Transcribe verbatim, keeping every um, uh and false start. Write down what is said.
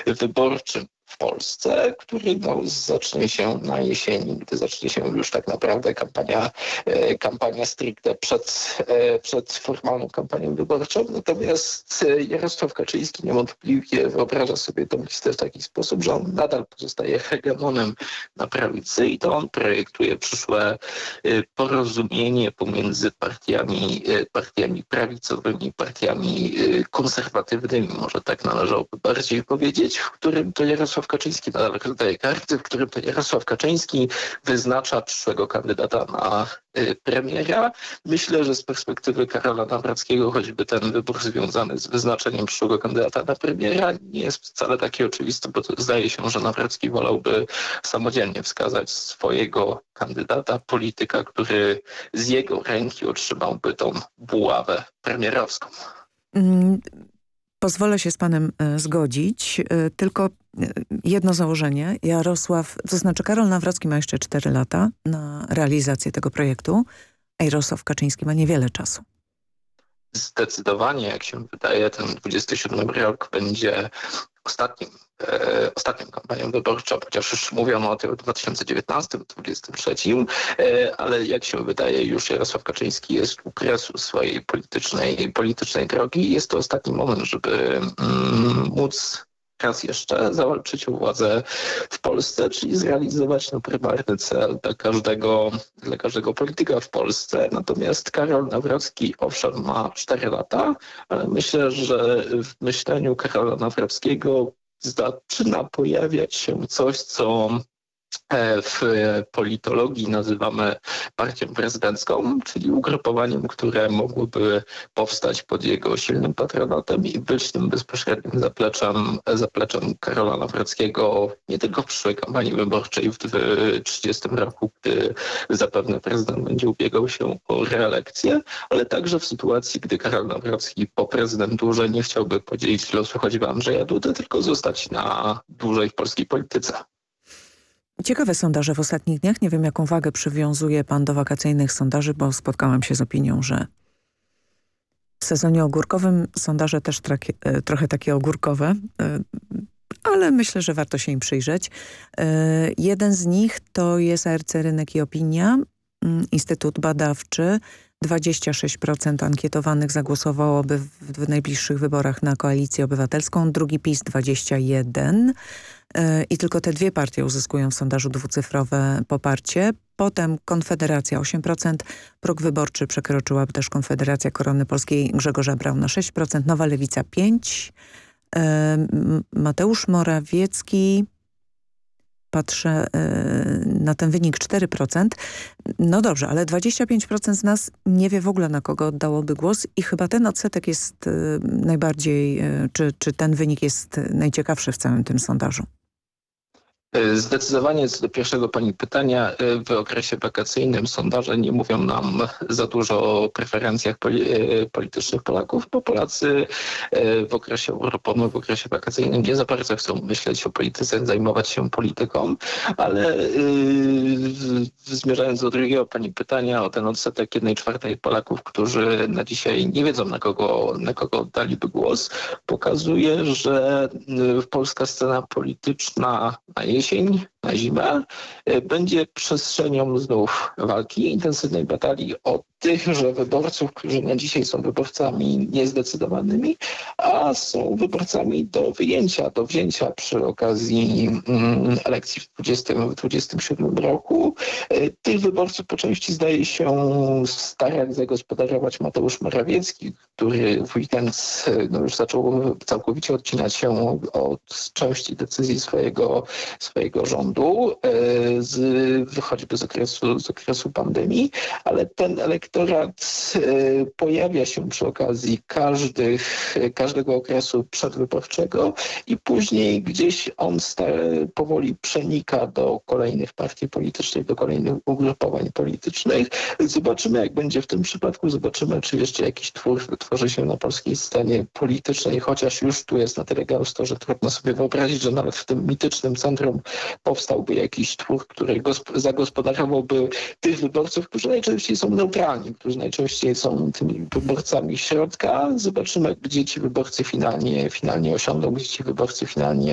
wyborczym w Polsce, który no, zacznie się na jesieni, gdy zacznie się już tak naprawdę kampania, e, kampania stricte przed, e, przed formalną kampanią wyborczą. Natomiast e, Jarosław Kaczyński niewątpliwie wyobraża sobie tę listę w taki sposób, że on nadal pozostaje hegemonem na prawicy i to on projektuje przyszłe e, porozumienie pomiędzy partiami, e, partiami prawicowymi, partiami e, konserwatywnymi, może tak należałoby bardziej powiedzieć, w którym to Jarosław Kaczyński nadal rozdaje karty, w którym to Jarosław Kaczyński wyznacza przyszłego kandydata na y, premiera. Myślę, że z perspektywy Karola Nawrockiego choćby ten wybór związany z wyznaczeniem przyszłego kandydata na premiera nie jest wcale taki oczywisty, bo to zdaje się, że Nawrocki wolałby samodzielnie wskazać swojego kandydata, polityka, który z jego ręki otrzymałby tą buławę premierowską. Mm. Pozwolę się z panem e, zgodzić, e, tylko e, jedno założenie. Jarosław, to znaczy Karol Nawrocki ma jeszcze cztery lata na realizację tego projektu, a Jarosław Kaczyński ma niewiele czasu. Zdecydowanie, jak się wydaje, ten dwudziesty siódmy rok będzie ostatnim, e, ostatnią kampanią wyborczą, chociaż już mówiono o tym w dwa tysiące dziewiętnastym, dwa tysiące dwudziestym trzecim, e, ale jak się wydaje, już Jarosław Kaczyński jest u kresu swojej politycznej, politycznej drogi. Jest to ostatni moment, żeby mm, móc raz jeszcze zawalczyć o władzę w Polsce, czyli zrealizować no, prymarny cel dla każdego, dla każdego polityka w Polsce. Natomiast Karol Nawrocki owszem ma cztery lata, ale myślę, że w myśleniu Karola Nawrockiego zaczyna pojawiać się coś, co w politologii nazywamy partią prezydencką, czyli ugrupowaniem, które mogłoby powstać pod jego silnym patronatem i być tym bezpośrednim zapleczem, zapleczem Karola Nawrockiego nie tylko w przyszłej kampanii wyborczej w dwa tysiące trzydziestym roku, gdy zapewne prezydent będzie ubiegał się o reelekcję, ale także w sytuacji, gdy Karol Nawrocki po prezydenturze nie chciałby podzielić losu choćby Andrzeja Dudy, tylko zostać na dłużej w polskiej polityce. Ciekawe sondaże w ostatnich dniach. Nie wiem, jaką wagę przywiązuje pan do wakacyjnych sondaży, bo spotkałam się z opinią, że w sezonie ogórkowym sondaże też trakie, trochę takie ogórkowe, ale myślę, że warto się im przyjrzeć. Jeden z nich to jest A R C Rynek i Opinia, Instytut Badawczy. dwadzieścia sześć procent ankietowanych zagłosowałoby w najbliższych wyborach na Koalicję Obywatelską, drugi PiS dwadzieścia jeden procent. I tylko te dwie partie uzyskują w sondażu dwucyfrowe poparcie. Potem Konfederacja osiem procent, próg wyborczy przekroczyłaby też Konfederacja Korony Polskiej Grzegorza Brauna sześć procent, Nowa Lewica pięć procent, Mateusz Morawiecki, patrzę na ten wynik cztery procent. No dobrze, ale dwadzieścia pięć procent z nas nie wie w ogóle, na kogo oddałoby głos i chyba ten odsetek jest najbardziej, czy, czy ten wynik jest najciekawszy w całym tym sondażu. Zdecydowanie co do pierwszego pani pytania, w okresie wakacyjnym sondaże nie mówią nam za dużo o preferencjach politycznych Polaków, bo Polacy w okresie urloponym, w okresie wakacyjnym nie za bardzo chcą myśleć o polityce, zajmować się polityką, ale yy, zmierzając do drugiego pani pytania o ten odsetek jednej czwartej Polaków, którzy na dzisiaj nie wiedzą, na kogo, na kogo oddaliby głos, pokazuje, że polska scena polityczna na jesień, na zimę będzie przestrzenią znów walki, intensywnej batalii o tychże wyborców, którzy na dzisiaj są wyborcami niezdecydowanymi, a są wyborcami do wyjęcia, do wzięcia przy okazji mm, elekcji w dwudziestym dwudziestym siódmym roku. Tych wyborców po części zdaje się starać zagospodarować Mateusz Morawiecki, który w weekend no, już zaczął całkowicie odcinać się od części decyzji swojego, swojego rządu, z, choćby z okresu, z okresu pandemii, ale ten elektorat pojawia się przy okazji każdych, każdego okresu przedwyborczego i później gdzieś on stale, powoli przenika do kolejnych partii politycznych, do kolejnych ugrupowań politycznych. Zobaczymy, jak będzie w tym przypadku, zobaczymy, czy jeszcze jakiś twór wytworzy się na polskiej scenie politycznej, chociaż już tu jest na tyle gęsto, że trudno sobie wyobrazić, że nawet w tym mitycznym centrum powstałby jakiś twór, który zagospodarowałby tych wyborców, którzy najczęściej są neutralni, którzy najczęściej są tymi wyborcami środka. Zobaczymy, gdzie ci wyborcy finalnie, finalnie osiądą, gdzie ci wyborcy finalnie